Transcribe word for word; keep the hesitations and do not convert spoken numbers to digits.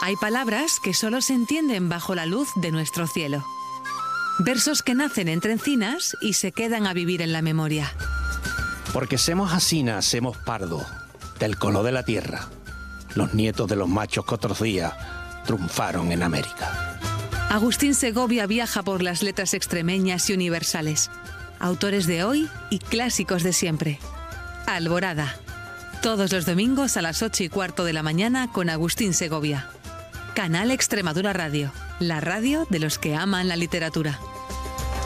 Hay palabras que solo se entienden bajo la luz de nuestro cielo. Versos que nacen entre encinas y se quedan a vivir en la memoria. Porque semos asinas, semos pardo, del color de la tierra, los nietos de los machos que otros días triunfaron en América. Agustín Segovia viaja por las letras extremeñas y universales. Autores de hoy y clásicos de siempre. Alborada. Todos los domingos a las ocho y cuarto de la mañana con Agustín Segovia. Canal Extremadura Radio, la radio de los que aman la literatura.